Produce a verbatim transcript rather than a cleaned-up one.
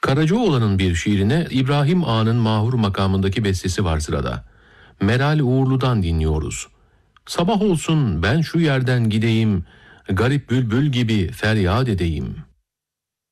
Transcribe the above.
Karacaoğlan'ın bir şiirine İbrahim Ağa'nın Mahur makamındaki bestesi var sırada. Meral Uğurlu'dan dinliyoruz. Sabah olsun ben şu yerden gideyim, garip bülbül gibi feryat edeyim.